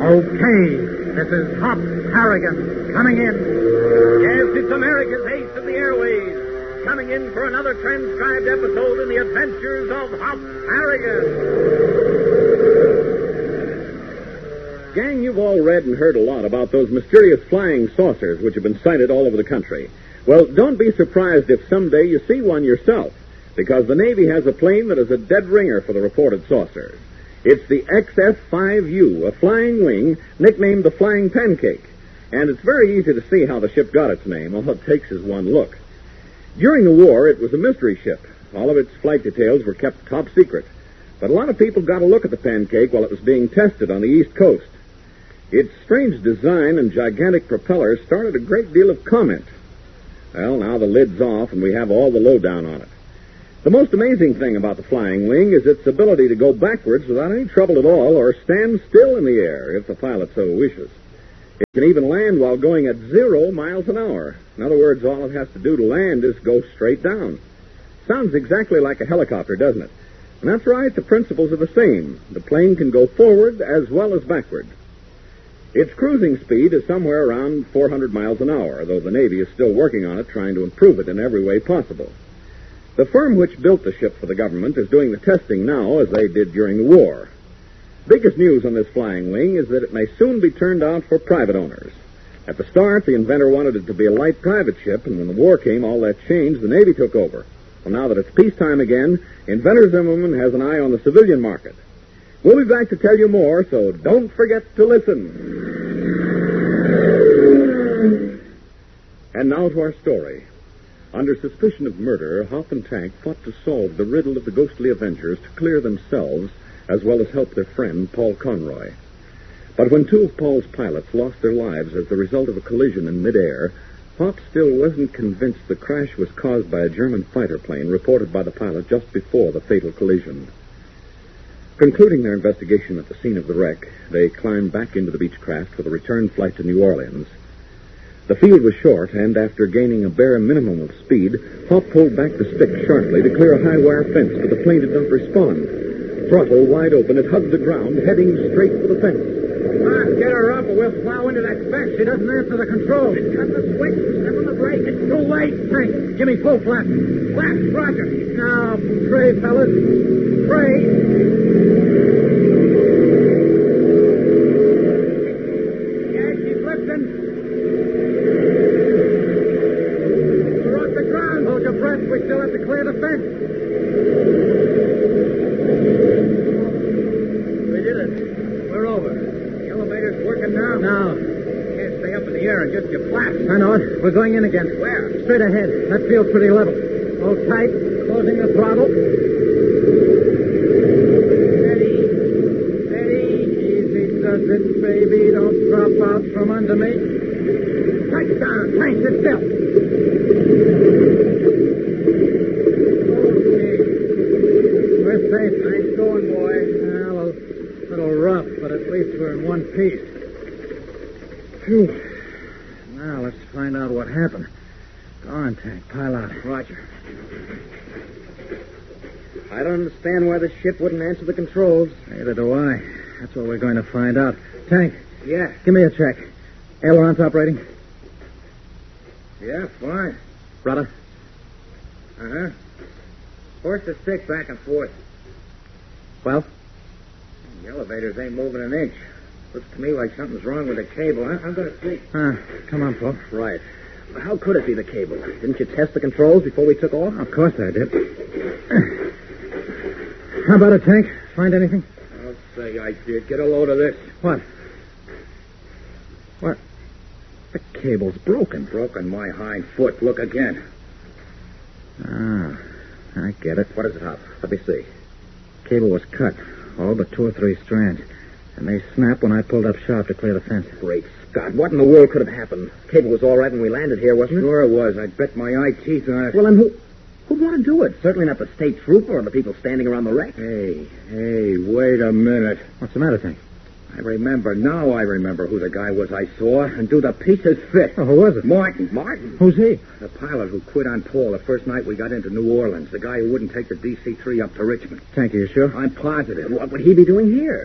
Okay, this is Hop Harrigan coming in. Yes, it's America's ace of the airways, coming in for another transcribed episode in the adventures of Hop Harrigan. Gang, you've all read and heard a lot about those mysterious flying saucers which have been sighted all over the country. Well, don't be surprised if someday you see one yourself, because the Navy has a plane that is a dead ringer for the reported saucers. It's the XF-5U, a flying wing nicknamed the Flying Pancake. And it's very easy to see how the ship got its name. All it takes is one look. During the war, it was a mystery ship. All of its flight details were kept top secret. But a lot of people got a look at the Pancake while it was being tested on the East Coast. Its strange design and gigantic propellers started a great deal of comment. Well, now the lid's off and we have all the lowdown on it. The most amazing thing about the flying wing is its ability to go backwards without any trouble at all or stand still in the air if the pilot so wishes. It can even land while going at 0 miles an hour. In other words, all it has to do to land is go straight down. Sounds exactly like a helicopter, doesn't it? And that's right, the principles are the same. The plane can go forward as well as backward. Its cruising speed is somewhere around 400 miles an hour, though the Navy is still working on it, trying to improve it in every way possible. The firm which built the ship for the government is doing the testing now, as they did during the war. Biggest news on this flying wing is that it may soon be turned out for private owners. At the start, the inventor wanted it to be a light private ship, and when the war came, all that changed. The Navy took over. Well, now that it's peacetime again, inventor Zimmerman has an eye on the civilian market. We'll be back to tell you more, so don't forget to listen. And now to our story. Under suspicion of murder, Hop and Tank fought to solve the riddle of the ghostly Avengers to clear themselves, as well as help their friend, Paul Conroy. But when two of Paul's pilots lost their lives as the result of a collision in midair, Hop still wasn't convinced the crash was caused by a German fighter plane reported by the pilot just before the fatal collision. Concluding their investigation at the scene of the wreck, they climbed back into the Beechcraft for the return flight to New Orleans. The field was short, and after gaining a bare minimum of speed, Hop pulled back the stick sharply to clear a high wire fence, but the plane did not respond. Throttle wide open, it hugged the ground, heading straight for the fence. Come on, get her up or we'll plow into that fence. She doesn't answer the controls. Cut the switch and step on the brake. It's too late. Hank, give me full flat. Flat, Roger. Now, pray, fellas. Pray. Yeah, she's lifting. We're off the ground. Hold your breath. We still have to clear the fence. We did it. We're over. The elevator's working now. Now. Can't stay up in the air and just get flat. I know it. We're going in again. Where? Straight ahead. That feels pretty level. Hold tight. Closing the throttle. Steady. Steady. Easy does it, baby. Don't drop out from under me. Touchdown. Tank, sit still. Okay. We're safe. Nice going, boy. Well, a little rough, but at least we're in one piece. Phew. Now, let's find out what happened. Go on, Tank. Pile out. Roger. I don't understand why the ship wouldn't answer the controls. Neither do I. That's what we're going to find out. Tank, Yeah. give me a check. Ailerons operating. Yeah, fine. Rudder. Uh-huh. Force the stick back and forth. Well? The elevators ain't moving an inch. Looks to me like something's wrong with the cable. I'm going to see. Come on, Paul. Right. But how could it be the cable? Didn't you test the controls before we took off? Of course I did. How about it, Tank? Find anything? I'll say I did. Get a load of this. What? What? The cable's broken. Broken my hind foot. Look again. Ah, I get it. What is it, Hop? Let me see. Cable was cut. All but 2 or 3 strands. And they snapped when I pulled up sharp to clear the fence. Great Scott. What in the world could have happened? Cable was all right when we landed here, wasn't it? Sure it was. I bet my eye teeth on it. Well, then who'd want to do it? Certainly not the state trooper or the people standing around the wreck. Hey, wait a minute. What's the matter, Tank? I remember. Now I remember who the guy was I saw. And do the pieces fit? Oh, who was it? Martin. Martin? Who's he? The pilot who quit on Paul the first night we got into New Orleans. The guy who wouldn't take the DC-3 up to Richmond. Tank, are you sure? I'm positive. What would he be doing here?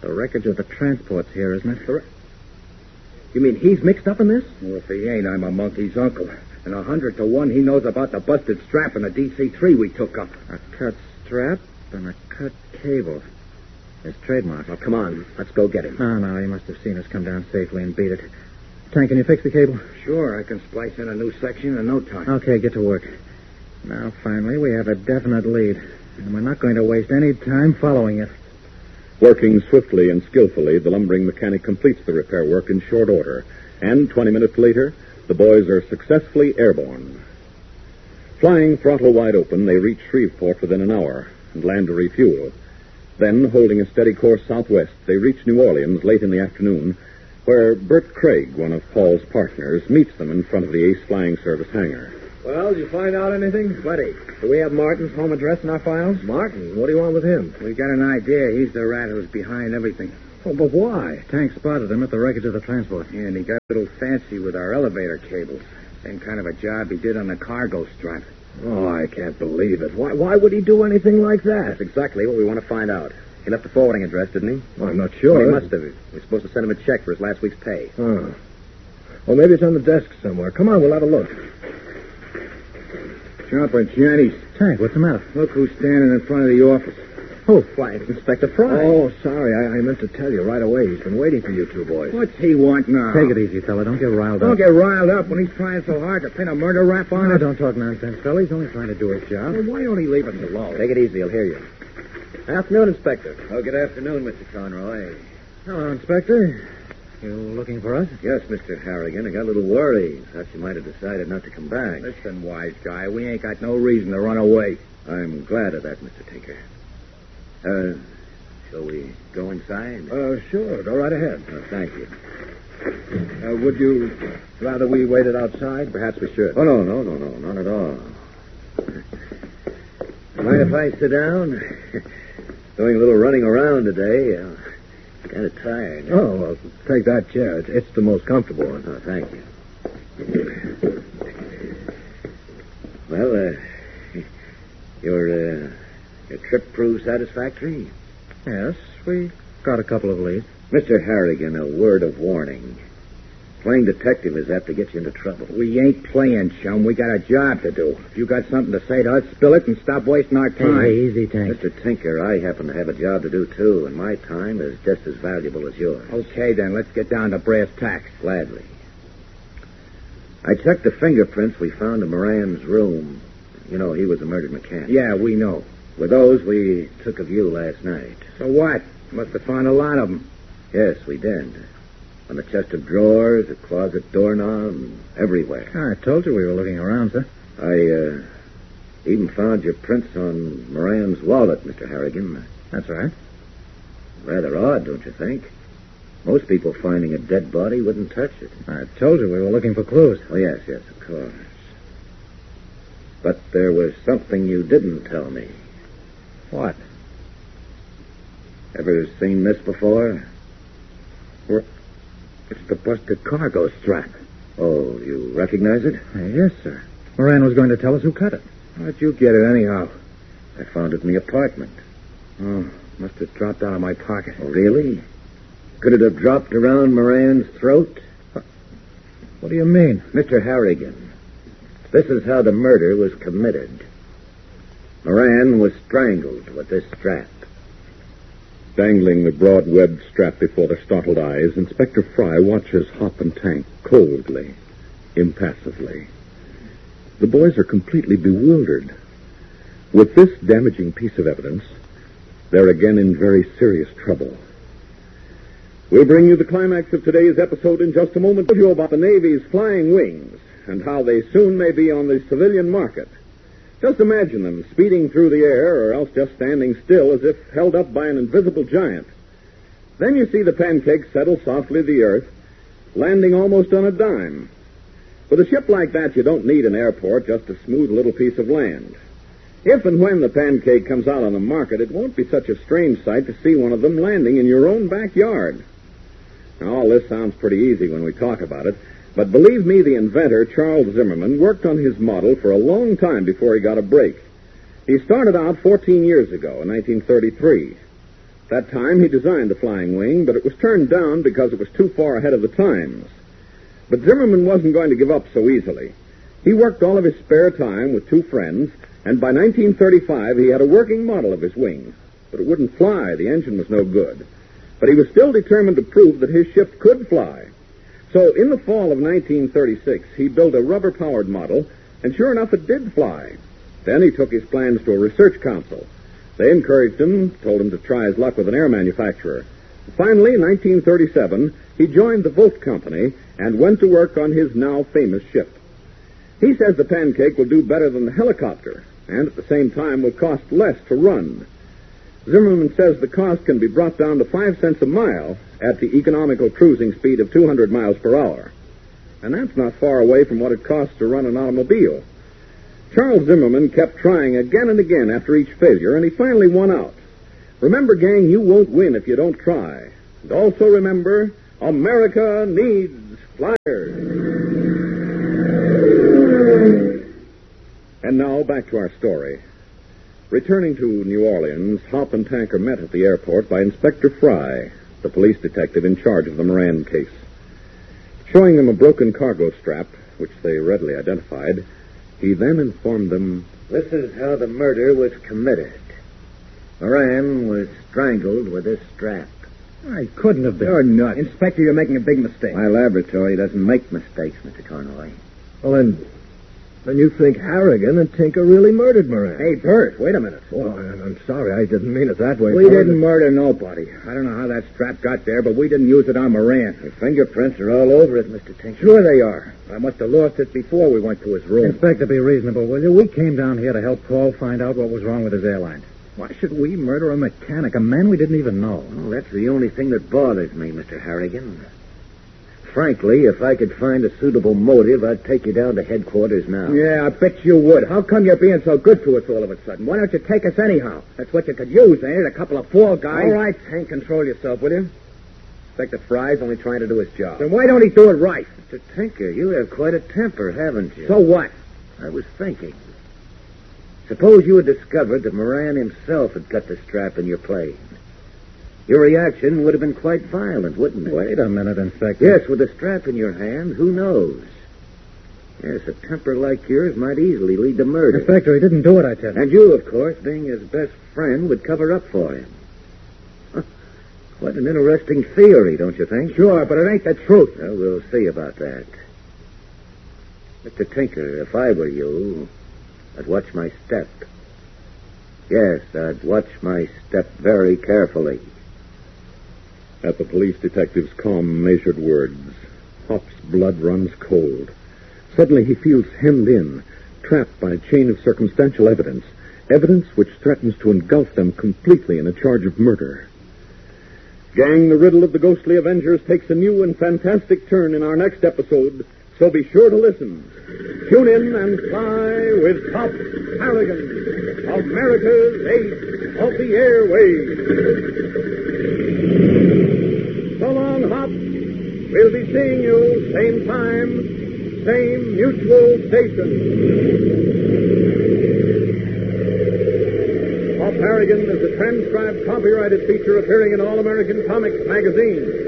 The wreckage of the transport's here, isn't it? You mean he's mixed up in this? Well, if he ain't, I'm a monkey's uncle. And 100 to 1, he knows about the busted strap and the DC-3 we took up. A cut strap and a cut cable. His trademark. Well, come on. Let's go get him. Oh, no, he must have seen us come down safely and beat it. Tank, can you fix the cable? Sure, I can splice in a new section in no time. Okay, get to work. Now, finally, we have a definite lead. And we're not going to waste any time following it. Working swiftly and skillfully, the lumbering mechanic completes the repair work in short order. And 20 minutes later, the boys are successfully airborne. Flying throttle wide open, they reach Shreveport within an hour and land to refuel. Then, holding a steady course southwest, they reach New Orleans late in the afternoon, where Bert Craig, one of Paul's partners, meets them in front of the Ace Flying Service hangar. Well, did you find out anything? Buddy, do we have Martin's home address in our files? Martin? What do you want with him? We got an idea. He's the rat who's behind everything. Oh, but why? Tank spotted him at the wreckage of the transport. Yeah, and he got a little fancy with our elevator cables. Same kind of a job he did on the cargo strap. Oh, I can't believe it. Why would he do anything like that? That's exactly what we want to find out. He left a forwarding address, didn't he? Well, I'm not sure. Well, he must have. We're supposed to send him a check for his last week's pay. Oh. Well, maybe it's on the desk somewhere. Come on, we'll have a look. Jumper Jenny's. Tank, what's the matter? Look who's standing in front of the office. Oh, Why, it's Inspector Fry. Oh, sorry. I meant to tell you right away. He's been waiting for you two boys. What's he want now? Take it easy, fella. Don't get riled up. Don't get riled up when he's trying so hard to pin a murder rap on No, us. don't talk nonsense, fella. He's only trying to do his job. Well, why don't he leave us alone? Take it easy. He'll hear you. Afternoon, Inspector. Oh, good afternoon, Mr. Conroy. Hello, Inspector. You looking for us? Yes, Mr. Harrigan. I got a little worried. Thought you might have decided not to come back. Listen, wise guy, we ain't got no reason to run away. I'm glad of that, Mr. Tinker. Shall we go inside? Sure. Go right ahead. Thank you. Would you rather we waited outside? Perhaps we should. Oh, no, not at all. Mind if I sit down? Doing a little running around today. Kind of tired. Oh, well, take that chair. It's the most comfortable one. Oh, thank you. Well, your trip proved satisfactory? Yes, we got a couple of leads. Mr. Harrigan, a word of warning. Playing detective is apt to get you into trouble. We ain't playing, chum. We got a job to do. If you got something to say to us, spill it and stop wasting our time. Hey, easy, Tank. Mr. Tinker, I happen to have a job to do, too, and my time is just as valuable as yours. Okay, then. Let's get down to brass tacks. Gladly. I checked the fingerprints we found in Moran's room. You know, he was a murdered mechanic. Yeah, we know. With those, we took of you last night. So what? Must have found a lot of them. Yes, we did. On the chest of drawers, a closet doorknob, everywhere. I told you we were looking around, sir. I even found your prints on Moran's wallet, Mr. Harrigan. That's right. Rather odd, don't you think? Most people finding a dead body wouldn't touch it. I told you we were looking for clues. Oh, yes, of course. But there was something you didn't tell me. What? Ever seen this before? It's the busted cargo strap. Oh, you recognize it? Yes, sir. Moran was going to tell us who cut it. How'd you get it, anyhow? I found it in the apartment. Oh, must have dropped out of my pocket. Oh, really? Could it have dropped around Moran's throat? What do you mean? Mr. Harrigan, this is how the murder was committed. Moran was strangled with this strap. Dangling the broad webbed strap before their startled eyes, Inspector Fry watches Hop and Tank coldly, impassively. The boys are completely bewildered. With this damaging piece of evidence, they're again in very serious trouble. We'll bring you the climax of today's episode in just a moment. Tell you about the Navy's flying wings and how they soon may be on the civilian market. Just imagine them speeding through the air or else just standing still as if held up by an invisible giant. Then you see the pancakes settle softly to the earth, landing almost on a dime. With a ship like that, you don't need an airport, just a smooth little piece of land. If and when the pancake comes out on the market, it won't be such a strange sight to see one of them landing in your own backyard. Now, all this sounds pretty easy when we talk about it, but believe me, the inventor, Charles Zimmerman, worked on his model for a long time before he got a break. He started out 14 years ago, in 1933. That time he designed the flying wing, but it was turned down because it was too far ahead of the times. But Zimmerman wasn't going to give up so easily. He worked all of his spare time with two friends, and by 1935 he had a working model of his wing. But it wouldn't fly. The engine was no good. But he was still determined to prove that his ship could fly. So in the fall of 1936, he built a rubber-powered model, and sure enough, it did fly. Then he took his plans to a research council. They encouraged him, told him to try his luck with an air manufacturer. Finally, in 1937, he joined the Volt Company and went to work on his now famous ship. He says the Pancake will do better than the helicopter, and at the same time will cost less to run. Zimmerman says the cost can be brought down to 5 cents a mile at the economical cruising speed of 200 miles per hour. And that's not far away from what it costs to run an automobile. Charles Zimmerman kept trying again and again after each failure, and he finally won out. Remember, gang, you won't win if you don't try. And also remember, America needs flyers. And now, back to our story. Returning to New Orleans, Hop and Tanker met at the airport by Inspector Fry, the police detective in charge of the Moran case. Showing them a broken cargo strap, which they readily identified, he then informed them, This is how the murder was committed. Moran was strangled with this strap. I couldn't have been. You're nuts. Inspector, you're making a big mistake. My laboratory doesn't make mistakes, Mr. Conroy. Well, then you think Harrigan and Tinker really murdered Moran? Hey, Bert, wait a minute. Oh, I'm sorry. I didn't mean it that way. We didn't murder nobody. I don't know how that strap got there, but we didn't use it on Moran. Your fingerprints are all over it, Mr. Tinker. Sure they are. I must have lost it before we went to his room. Inspector, be reasonable, will you? We came down here to help Paul find out what was wrong with his airline. Why should we murder a mechanic, a man we didn't even know? Well, that's the only thing that bothers me, Mr. Harrigan. Frankly, if I could find a suitable motive, I'd take you down to headquarters now. Yeah, I bet you would. How come you're being so good to us all of a sudden? Why don't you take us anyhow? That's what you could use, ain't it? A couple of fall guys. All right, Hank, control yourself, will you? Inspector Fry's only trying to do his job. Then why don't he do it right? Mr. Tinker, you have quite a temper, haven't you? So what? I was thinking. Suppose you had discovered that Moran himself had cut the strap in your plane. Your reaction would have been quite violent, wouldn't it? Wait a minute, Inspector. Yes, with the strap in your hand, who knows? Yes, a temper like yours might easily lead to murder. Inspector, he didn't do it, I tell you. And you, of course, being his best friend, would cover up for him. Quite an interesting theory, don't you think? Sure, but it ain't the truth. Well, we'll see about that. Mr. Tinker, if I were you, I'd watch my step. Yes, I'd watch my step very carefully. At the police detective's calm, measured words, Hop's blood runs cold. Suddenly he feels hemmed in, trapped by a chain of circumstantial evidence which threatens to engulf them completely in a charge of murder. Gang, the riddle of the ghostly Avengers takes a new and fantastic turn in our next episode, so be sure to listen. Tune in and fly with Hop Harrigan, America's ace of the airways. So long, Hop. We'll be seeing you same time, same mutual station. Hop Harrigan is a transcribed, copyrighted feature appearing in All American Comics magazine.